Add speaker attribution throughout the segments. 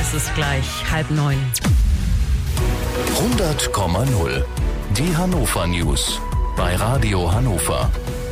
Speaker 1: Es ist gleich 8:30.
Speaker 2: 100,0. Die Hannover News bei Radio Hannover.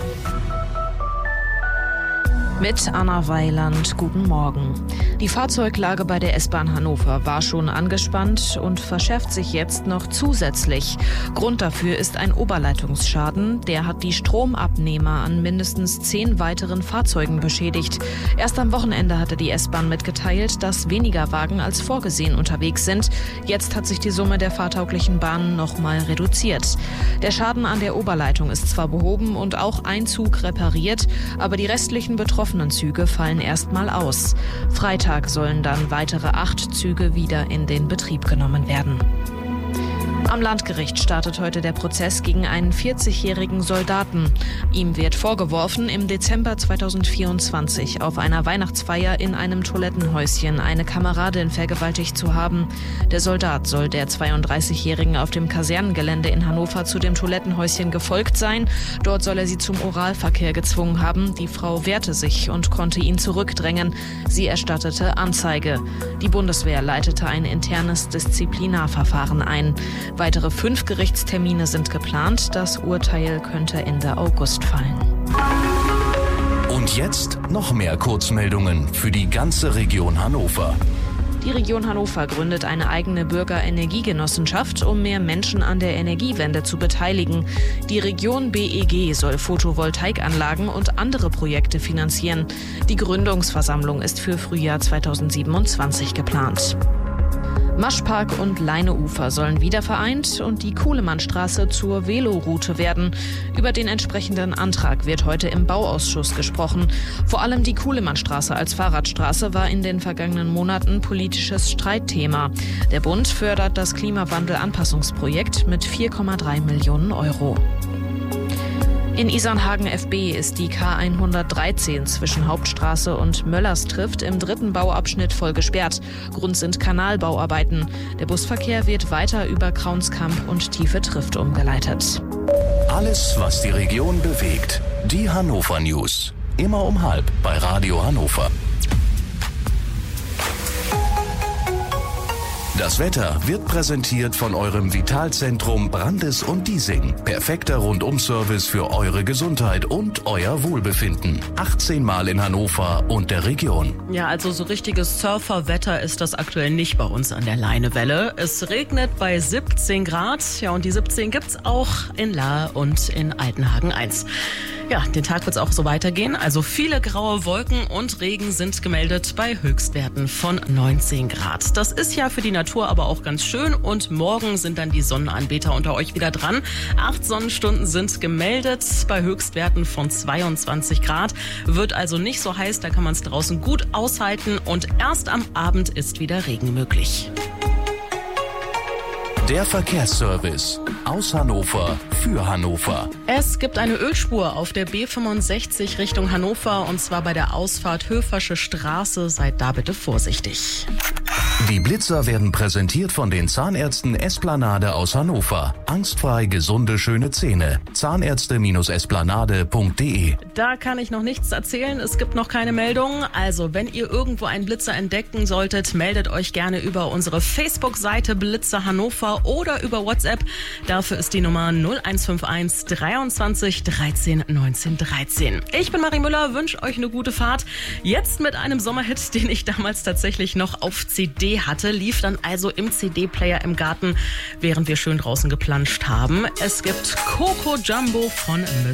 Speaker 3: Mit Anna Weiland, guten Morgen. Die Fahrzeuglage bei der S-Bahn Hannover war schon angespannt und verschärft sich jetzt noch zusätzlich. Grund dafür ist ein Oberleitungsschaden. Der hat die Stromabnehmer an mindestens 10 weiteren Fahrzeugen beschädigt. Erst am Wochenende hatte die S-Bahn mitgeteilt, dass weniger Wagen als vorgesehen unterwegs sind. Jetzt hat sich die Summe der fahrtauglichen Bahnen nochmal reduziert. Der Schaden an der Oberleitung ist zwar behoben und auch ein Zug repariert, aber die restlichen betroffenen Züge fallen erstmal aus. Freitag sollen dann weitere 8 Züge wieder in den Betrieb genommen werden. Am Landgericht startet heute der Prozess gegen einen 40-jährigen Soldaten. Ihm wird vorgeworfen, im Dezember 2024 auf einer Weihnachtsfeier in einem Toilettenhäuschen eine Kameradin vergewaltigt zu haben. Der Soldat soll der 32-Jährigen auf dem Kasernengelände in Hannover zu dem Toilettenhäuschen gefolgt sein. Dort soll er sie zum Oralverkehr gezwungen haben. Die Frau wehrte sich und konnte ihn zurückdrängen. Sie erstattete Anzeige. Die Bundeswehr leitete ein internes Disziplinarverfahren ein. Weitere 5 Gerichtstermine sind geplant. Das Urteil könnte Ende August fallen.
Speaker 2: Und jetzt noch mehr Kurzmeldungen für die ganze Region Hannover.
Speaker 3: Die Region Hannover gründet eine eigene Bürgerenergiegenossenschaft, um mehr Menschen an der Energiewende zu beteiligen. Die Region BEG soll Photovoltaikanlagen und andere Projekte finanzieren. Die Gründungsversammlung ist für Frühjahr 2027 geplant. Maschpark und Leineufer sollen wieder vereint und die Kuhlemannstraße zur Veloroute werden. Über den entsprechenden Antrag wird heute im Bauausschuss gesprochen. Vor allem die Kuhlemannstraße als Fahrradstraße war in den vergangenen Monaten politisches Streitthema. Der Bund fördert das Klimawandel-Anpassungsprojekt mit 4,3 Millionen Euro. In Isernhagen FB ist die K113 zwischen Hauptstraße und Möllerstrift im 3. Bauabschnitt voll gesperrt. Grund sind Kanalbauarbeiten. Der Busverkehr wird weiter über Kraunskamp und Tiefe Trift umgeleitet.
Speaker 2: Alles, was die Region bewegt. Die Hannover News. Immer um 12:30 bei Radio Hannover. Das Wetter wird präsentiert von eurem Vitalzentrum Brandes und Diesing. Perfekter Rundum-Service für eure Gesundheit und euer Wohlbefinden. 18 Mal in Hannover und der Region.
Speaker 1: Ja, also so richtiges Surferwetter ist das aktuell nicht bei uns an der Leinewelle. Es regnet bei 17 Grad. Ja, und die 17 gibt's auch in Lahr und in Altenhagen 1. Ja, den Tag wird's auch so weitergehen. Also viele graue Wolken und Regen sind gemeldet bei Höchstwerten von 19 Grad. Das ist ja für die Natur aber auch ganz schön. Und morgen sind dann die Sonnenanbeter unter euch wieder dran. 8 Sonnenstunden sind gemeldet bei Höchstwerten von 22 Grad. Wird also nicht so heiß, da kann man es draußen gut aushalten. Und erst am Abend ist wieder Regen möglich.
Speaker 2: Der Verkehrsservice aus Hannover für Hannover.
Speaker 1: Es gibt eine Ölspur auf der B65 Richtung Hannover und zwar bei der Ausfahrt Höfersche Straße. Seid da bitte vorsichtig.
Speaker 2: Die Blitzer werden präsentiert von den Zahnärzten Esplanade aus Hannover. Angstfrei gesunde, schöne Zähne. Zahnärzte-esplanade.de.
Speaker 1: Da kann ich noch nichts erzählen. Es gibt noch keine Meldung. Also, wenn ihr irgendwo einen Blitzer entdecken solltet, meldet euch gerne über unsere Facebook-Seite Blitzer Hannover oder über WhatsApp. Dafür ist die Nummer 0151 23 13 19 13. Ich bin Marie Müller, wünsche euch eine gute Fahrt. Jetzt mit einem Sommerhit, den ich damals tatsächlich noch auf CD hatte, lief dann also im CD-Player im Garten, während wir schön draußen geplanscht haben. Es gibt Coco Jumbo von